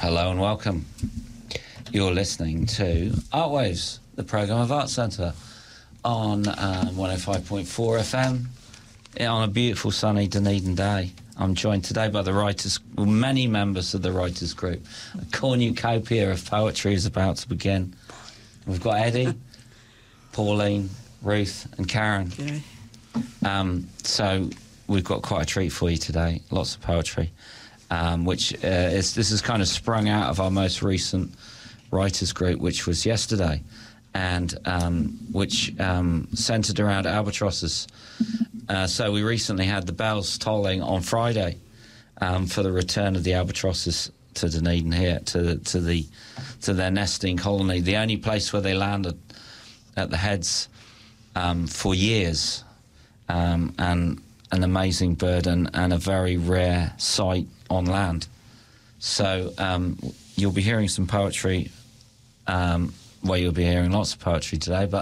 Hello and welcome. You're listening to Art Waves, the programme of Art Centre on 105.4 FM on a beautiful sunny Dunedin day. I'm joined today by many members of the writers group. A cornucopia of poetry is about to begin. We've got Eddie, Pauline, Ruth and Karen. Okay. So we've got quite a treat for you today. Lots of poetry, this is kind of sprung out of our most recent writers group, which was yesterday, and which centred around albatrosses. So we recently had the bells tolling on Friday for the return of the albatrosses to Dunedin here, to their nesting colony, the only place where they landed at the Heads for years, and an amazing bird and a very rare sight on land. So you'll be hearing some poetry. You'll be hearing lots of poetry today, but